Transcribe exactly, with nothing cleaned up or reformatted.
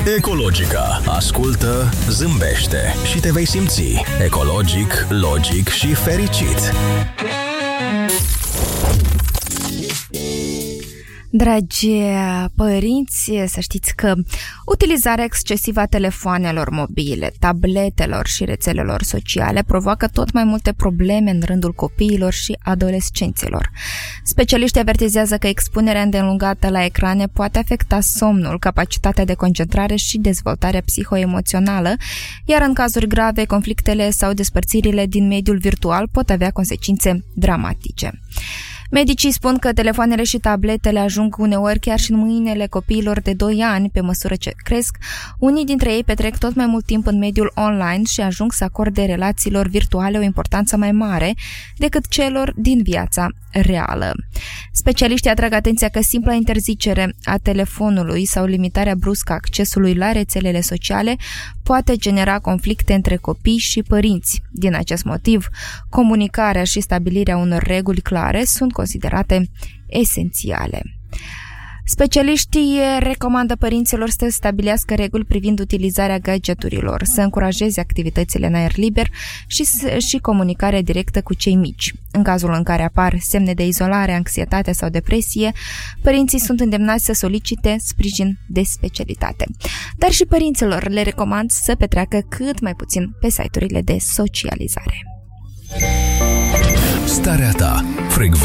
Ecologica. Ascultă, zâmbește și te vei simți ecologic, logic și fericit. Dragi părinți, să știți că utilizarea excesivă a telefoanelor mobile, tabletelor și rețelelor sociale provoacă tot mai multe probleme în rândul copiilor și adolescenților. Specialiștii avertizează că expunerea îndelungată la ecrane poate afecta somnul, capacitatea de concentrare și dezvoltarea psihoemoțională, iar în cazuri grave, conflictele sau despărțirile din mediul virtual pot avea consecințe dramatice. Medicii spun că telefoanele și tabletele ajung uneori chiar și în mâinile copiilor de doi ani, pe măsură ce cresc. Unii dintre ei petrec tot mai mult timp în mediul online și ajung să acorde relațiilor virtuale o importanță mai mare decât celor din viața reală. Specialiștii atrag atenția că simpla interzicere a telefonului sau limitarea bruscă a accesului la rețelele sociale poate genera conflicte între copii și părinți. Din acest motiv, comunicarea și stabilirea unor reguli clare sunt considerate esențiale. Specialiștii recomandă părinților să stabilească reguli privind utilizarea gadgeturilor, să încurajeze activitățile în aer liber și, și comunicarea directă cu cei mici. În cazul în care apar semne de izolare, anxietate sau depresie, părinții sunt îndemnați să solicite sprijin de specialitate. Dar și părinților le recomand să petreacă cât mai puțin pe site-urile de socializare. Starea ta. Frecvența